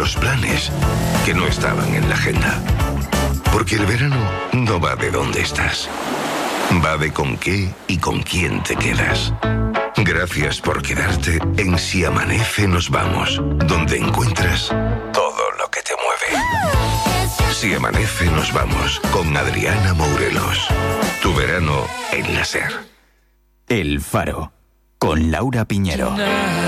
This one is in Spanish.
los planes que no estaban en la agenda. Porque el verano no va de dónde estás. Va de con qué y con quién te quedas. Gracias por quedarte en Si Amanece Nos Vamos, donde encuentras todo lo que te mueve. Si Amanece Nos Vamos, con Adriana Mourelos. Tu verano en la SER. El Faro, con Laura Piñero.